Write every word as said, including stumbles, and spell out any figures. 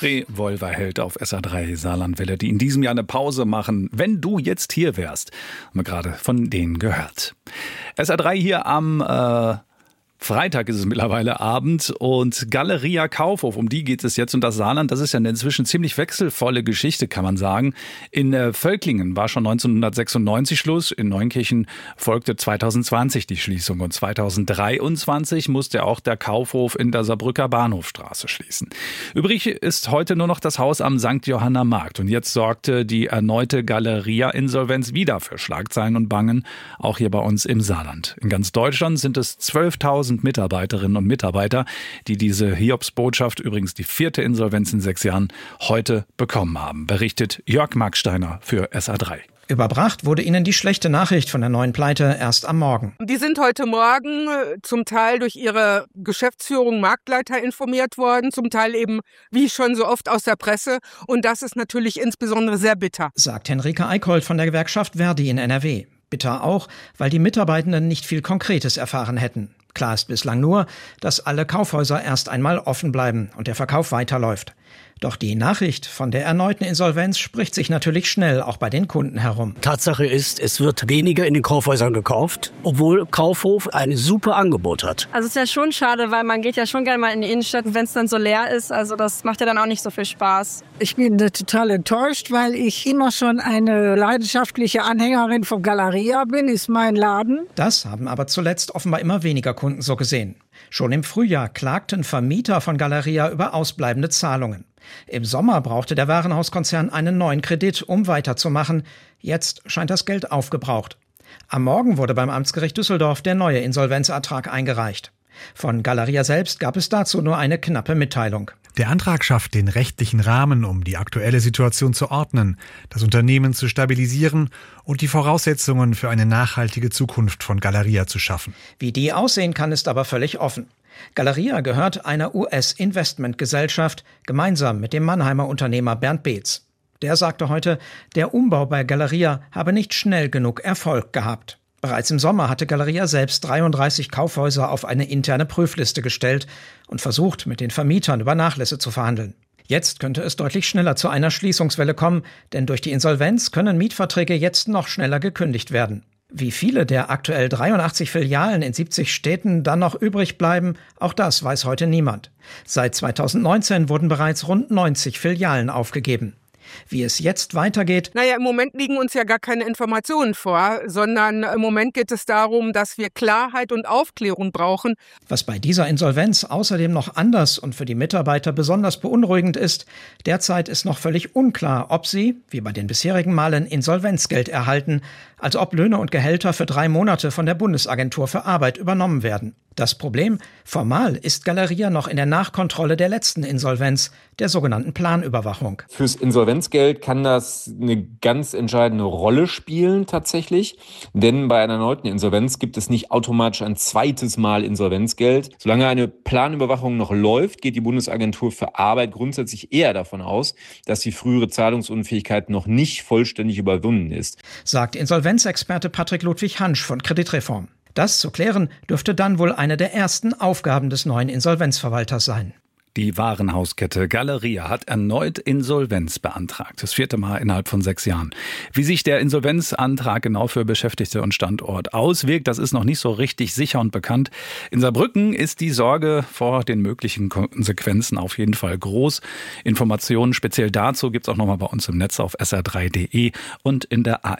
Revolverheld auf S R drei Saarlandwelle, die in diesem Jahr eine Pause machen. Wenn du jetzt hier wärst, haben wir gerade von denen gehört. S R drei hier am äh, Freitag ist es mittlerweile Abend und Galeria Kaufhof, um die geht es jetzt. Und das Saarland, das ist ja eine inzwischen ziemlich wechselvolle Geschichte, kann man sagen. In äh, Völklingen war schon neunzehnhundertsechsundneunzig Schluss, in Neunkirchen folgte zweitausendzwanzig die Schließung und zweitausenddreiundzwanzig musste auch der Kaufhof in der Saarbrücker Bahnhofstraße schließen. Übrig ist heute nur noch das Haus am Sankt Johanna Markt und jetzt sorgte die erneute Galeria-Insolvenz wieder für Schlagzeilen und Bangen, auch hier bei uns im Saarland. In ganz Deutschland sind es zwölftausend Mitarbeiterinnen und Mitarbeiter, die diese Hiobsbotschaft, übrigens die vierte Insolvenz in sechs Jahren, heute bekommen haben, berichtet Jörg Marksteiner für S R drei. Überbracht wurde ihnen die schlechte Nachricht von der neuen Pleite erst am Morgen. Die sind heute Morgen zum Teil durch ihre Geschäftsführung, Marktleiter informiert worden, zum Teil eben, wie schon so oft, aus der Presse. Und das ist natürlich insbesondere sehr bitter, sagt Henrike Eickholt von der Gewerkschaft Verdi in N R W. Bitter auch, weil die Mitarbeitenden nicht viel Konkretes erfahren hätten. Klar ist bislang nur, dass alle Kaufhäuser erst einmal offen bleiben und der Verkauf weiterläuft. Doch die Nachricht von der erneuten Insolvenz spricht sich natürlich schnell auch bei den Kunden herum. Tatsache ist, es wird weniger in den Kaufhäusern gekauft, obwohl Kaufhof ein super Angebot hat. Also es ist ja schon schade, weil man geht ja schon gerne mal in die Innenstadt, wenn es dann so leer ist. Also das macht ja dann auch nicht so viel Spaß. Ich bin total enttäuscht, weil ich immer schon eine leidenschaftliche Anhängerin von Galeria bin, ist mein Laden. Das haben aber zuletzt offenbar immer weniger Kunden so gesehen. Schon im Frühjahr klagten Vermieter von Galeria über ausbleibende Zahlungen. Im Sommer brauchte der Warenhauskonzern einen neuen Kredit, um weiterzumachen. Jetzt scheint das Geld aufgebraucht. Am Morgen wurde beim Amtsgericht Düsseldorf der neue Insolvenzantrag eingereicht. Von Galeria selbst gab es dazu nur eine knappe Mitteilung. Der Antrag schafft den rechtlichen Rahmen, um die aktuelle Situation zu ordnen, das Unternehmen zu stabilisieren und die Voraussetzungen für eine nachhaltige Zukunft von Galeria zu schaffen. Wie die aussehen kann, ist aber völlig offen. Galeria gehört einer U S-Investmentgesellschaft, gemeinsam mit dem Mannheimer Unternehmer Bernd Beetz. Der sagte heute, der Umbau bei Galeria habe nicht schnell genug Erfolg gehabt. Bereits im Sommer hatte Galeria selbst dreiunddreißig Kaufhäuser auf eine interne Prüfliste gestellt und versucht, mit den Vermietern über Nachlässe zu verhandeln. Jetzt könnte es deutlich schneller zu einer Schließungswelle kommen, denn durch die Insolvenz können Mietverträge jetzt noch schneller gekündigt werden. Wie viele der aktuell dreiundachtzig Filialen in siebzig Städten dann noch übrig bleiben, auch das weiß heute niemand. Seit zweitausendneunzehn wurden bereits rund neunzig Filialen aufgegeben. Wie es jetzt weitergeht? Naja, im Moment liegen uns ja gar keine Informationen vor, sondern im Moment geht es darum, dass wir Klarheit und Aufklärung brauchen. Was bei dieser Insolvenz außerdem noch anders und für die Mitarbeiter besonders beunruhigend ist, derzeit ist noch völlig unklar, ob sie, wie bei den bisherigen Malen, Insolvenzgeld erhalten, also ob Löhne und Gehälter für drei Monate von der Bundesagentur für Arbeit übernommen werden. Das Problem: Formal ist Galeria noch in der Nachkontrolle der letzten Insolvenz, der sogenannten Planüberwachung. Fürs Insolvenzgeld kann das eine ganz entscheidende Rolle spielen tatsächlich, denn bei einer erneuten Insolvenz gibt es nicht automatisch ein zweites Mal Insolvenzgeld. Solange eine Planüberwachung noch läuft, geht die Bundesagentur für Arbeit grundsätzlich eher davon aus, dass die frühere Zahlungsunfähigkeit noch nicht vollständig überwunden ist, sagt Insolvenzexperte Patrick Ludwig Hansch von Kreditreform. Das zu klären dürfte dann wohl eine der ersten Aufgaben des neuen Insolvenzverwalters sein. Die Warenhauskette Galeria hat erneut Insolvenz beantragt. Das vierte Mal innerhalb von sechs Jahren. Wie sich der Insolvenzantrag genau für Beschäftigte und Standort auswirkt, das ist noch nicht so richtig sicher und bekannt. In Saarbrücken ist die Sorge vor den möglichen Konsequenzen auf jeden Fall groß. Informationen speziell dazu gibt's auch nochmal bei uns im Netz auf S R drei punkt de und in der A